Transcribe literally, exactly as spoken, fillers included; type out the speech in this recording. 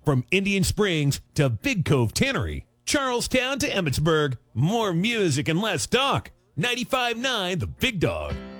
From Indian Springs to Big Cove Tannery, Charlestown to Emmitsburg, more music and less talk. ninety-five point nine The Big Dog.